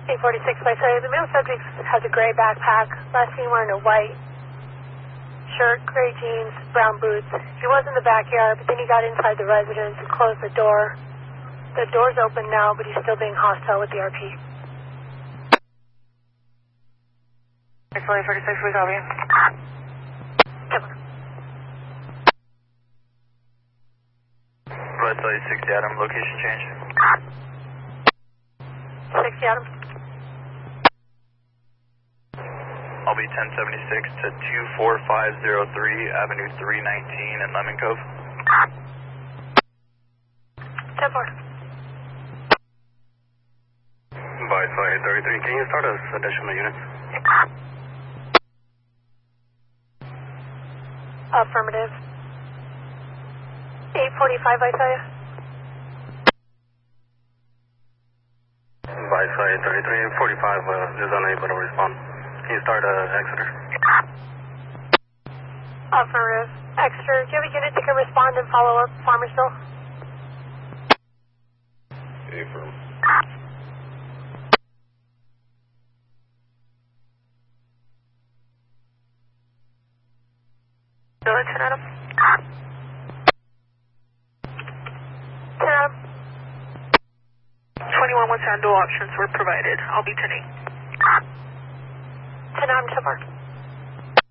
846 by say the male subject has a gray backpack, last seen wearing a white shirt, gray jeans, brown boots. He was in the backyard, but then he got inside the residence and closed the door. The door's open now, but he's still being hostile with the RP. 846, we copy. Right side 60 Adam, location change. 60 Adam. I'll be 1076 to 24503 Avenue 319 in Lemon Cove. 10-4. By side 33, can you start us additional units? Affirmative. 845 by say. By side 33, 45 is unable to respond. Can you start Exeter? Affirmative. Exeter, do you have a unit that can respond and follow up Farmersville? Affirm. Go ahead, 10 Adam. 10 Adam. 21 once handle options were provided. I'll be 10-8. 10 Adam, 10-4.